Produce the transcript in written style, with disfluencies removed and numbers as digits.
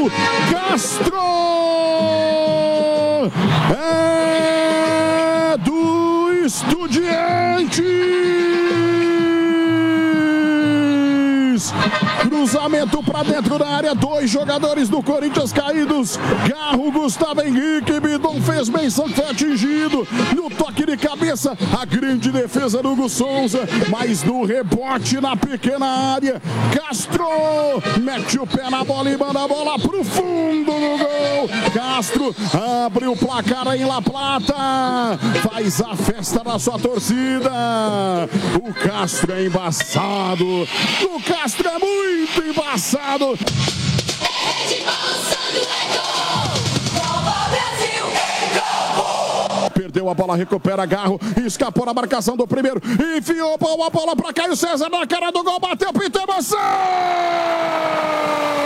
Castro! É do Estudiantes! Cruzamento para dentro da área, 2 jogadores do Corinthians caídos. Garro, Gustavo Henrique, Bidon fez menção que foi atingido. No toque de cabeça, a grande defesa do Hugo Souza, mas no rebote na pequena área, Castro mete o pé na bola e manda a bola pro fundo do gol. Castro abre o placar em La Plata, faz a festa da sua torcida. O Castro é embaçado, o Castro é muito embaçado. Perdeu a bola, recupera Garro, escapou na marcação do primeiro, enfiou a bola para Caio César na cara do gol, bateu, pintou, emoção!